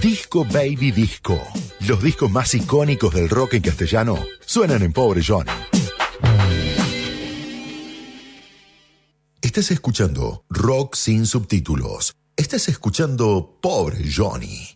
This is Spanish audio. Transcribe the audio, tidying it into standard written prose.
Disco Baby Disco. Los discos más icónicos del rock en castellano suenan en Pobre Johnny. Estás escuchando Rock sin subtítulos. Estás escuchando Pobre Johnny.